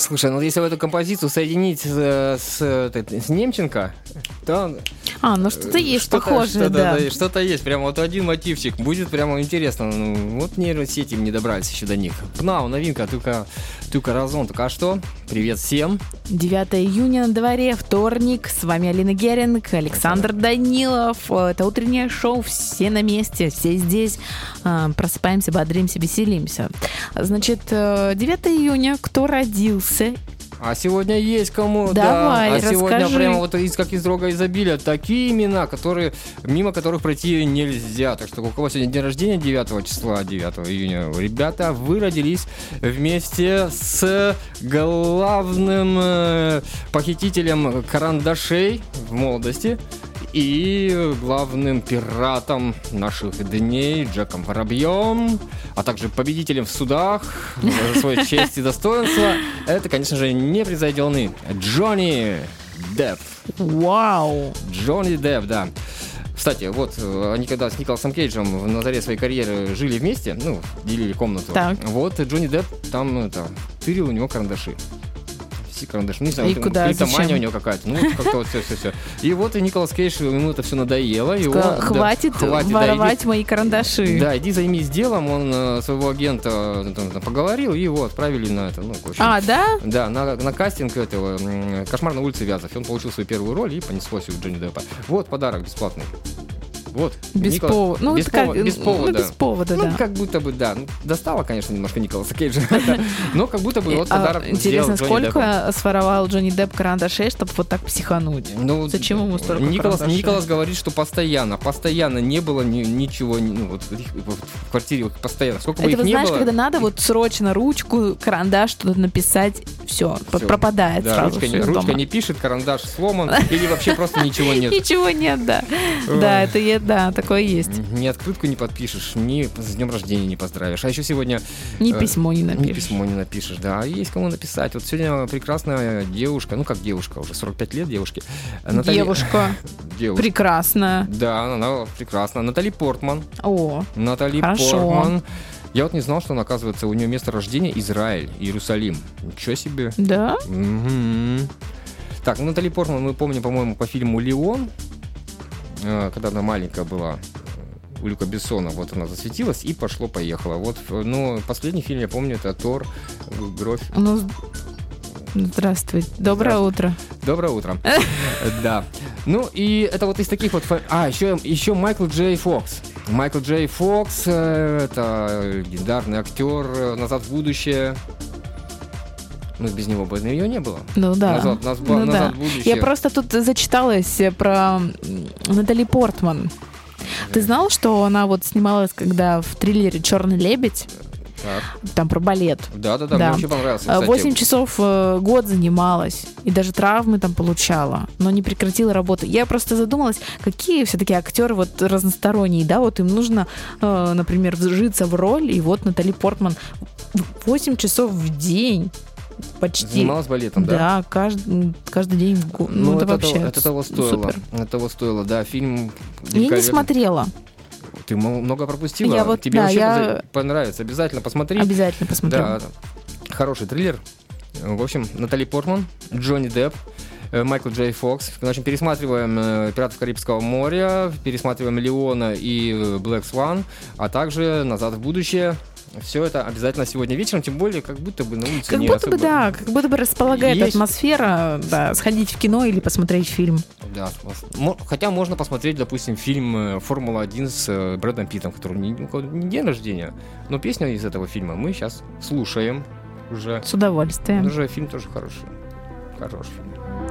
Слушай, ну если эту композицию соединить с Немченко, то... ну что-то есть похожее, да. Что-то есть, прямо вот один мотивчик, будет прямо интересно. Ну, вот нейросети не добрались еще до них. ПНАУ, новинка, только разон, только что? Привет всем. 9 июня на дворе, вторник, с вами Алина Геринг, Александр Данилов. Это утреннее шоу, все на месте, все здесь. Просыпаемся, бодримся, веселимся. Значит, 9 июня, кто родился? А сегодня есть кому, давай, да. А расскажи. Сегодня прямо вот как из рога изобилия такие имена, мимо которых пройти нельзя. Так что у кого сегодня день рождения 9 числа, 9 июня, ребята, вы родились вместе с главным похитителем карандашей в молодости и главным пиратом наших дней Джеком Воробьем, а также победителем в судах за свою честь и достоинство. Это, конечно же, непревзойденный Джонни Депп. Вау! Джонни Депп, да. Кстати, вот они когда с Николасом Кейджем на заре своей карьеры жили вместе, делили комнату. Так. Вот Джонни Депп там тырил у него карандаши. Карандаш. Не знаю, мания у него какая-то. Как-то вот все. И вот и Николас Кейдж, ему это все надоело. Хватит воровать мои карандаши. Да, иди займись делом. Он своего агента поговорил, и его отправили на это. Да? Да, на кастинг этого «Кошмар на улице Вязов». И он получил свою первую роль, и понеслось у Джонни Деппа. Вот подарок бесплатный. Вот. Без повода. Без повода. Без повода, да. Как будто бы, да. Достало, конечно, немножко Николаса Кейджа. Но как будто бы вот подарок интересно, сколько своровал Джонни Депп карандашей, чтобы вот так психануть? Зачем ему столько карандашей? Николас говорит, что постоянно не было ничего в квартире постоянно. Сколько бы их не было. Это, знаешь, когда надо вот срочно ручку, карандаш, что-то написать, все, пропадает сразу. Ручка не пишет, карандаш сломан, или вообще просто ничего нет. Ничего нет, да. Да, такое есть. Ни открытку не подпишешь, ни с днем рождения не поздравишь. А еще сегодня... Ни письмо не напишешь. Ни письмо не напишешь, да. Есть кому написать. Вот сегодня прекрасная девушка, как девушка, уже 45 лет девушке. Девушка. Прекрасная. Да, она прекрасна. Натали Портман. Натали хорошо. Портман. Я вот не знал, что она, оказывается, у нее место рождения Израиль, Иерусалим. Ничего себе. Да? Угу. Так, Натали Портман мы помним, по-моему, по фильму «Леон», когда она маленькая была, у Люка Бессона, вот она засветилась и пошло-поехало. Вот, последний фильм, я помню, это «Тор. Кровь». Здравствуй. Доброе утро. Доброе утро. Да. И это вот из таких вот... еще Майкл Джей Фокс. Майкл Джей Фокс, это легендарный актер «Назад в будущее». Без него бы ее не было. Да. Назад в будущее. Я просто тут зачиталась про Натали Портман. Ты знал, что она вот снималась, когда в триллере «Черный лебедь»? Так. Там про балет. Да, мне очень понравился. 8 часов год занималась. И даже травмы там получала. Но не прекратила работу. Я просто задумалась, какие все-таки актеры вот разносторонние. Да, вот им нужно, например, вжиться в роль. И вот Натали Портман 8 часов в день. Почти. Занималась балетом, да? Да, каждый день. Это вообще это того стоило. Супер. Это того стоило, да. Фильм... Я не смотрела. Ты много пропустила. Тебе вообще понравится. Обязательно посмотри. Обязательно посмотрю. Да, хороший триллер. В общем, Натали Портман, Джонни Депп, Майкл Джей Фокс. В общем, пересматриваем «Пиратов Карибского моря», пересматриваем «Леона» и «Блэк Сван», а также «Назад в будущее». Все это обязательно сегодня вечером, тем более, как будто бы на улице не особо... как будто бы располагает атмосфера, сходить в кино или посмотреть фильм. Да, хотя можно посмотреть, допустим, фильм «Формула-1» с Брэдом Питтом, который не день рождения, но песня из этого фильма мы сейчас слушаем уже. С удовольствием. Уже фильм тоже хороший. Хороший фильм.